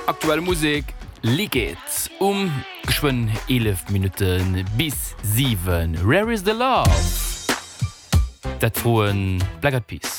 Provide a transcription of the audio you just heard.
Aktuelle Musik, Liget, geschwind 11 Minuten bis 7. Where is the love? Dat frohen Black Eyed Peas.